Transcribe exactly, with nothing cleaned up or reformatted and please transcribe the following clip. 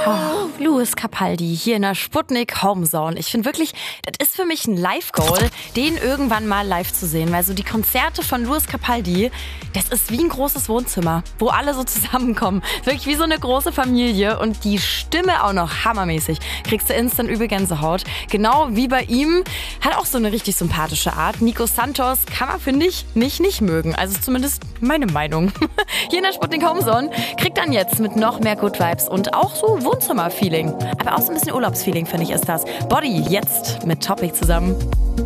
Oh, Lewis Capaldi hier in der Sputnik Homezone. Ich finde wirklich, das ist für mich ein Live-Goal, den irgendwann mal live zu sehen. Weil so die Konzerte von Lewis Capaldi, das ist wie ein großes Wohnzimmer, wo alle so zusammenkommen. Wirklich wie so eine große Familie und die Stimme auch noch hammermäßig. Kriegst du instant übel Gänsehaut. Genau wie bei ihm, hat auch so eine richtig sympathische Art. Nico Santos kann man, finde ich, nicht nicht mögen. Also zumindest meine Meinung. Hier in der Sputnik Homezone kriegt dann jetzt mit noch mehr Good Vibes und auch so Wohnzimmer-Feeling. Aber auch so ein bisschen Urlaubsfeeling, finde ich, ist das. Body jetzt mit Topic zusammen.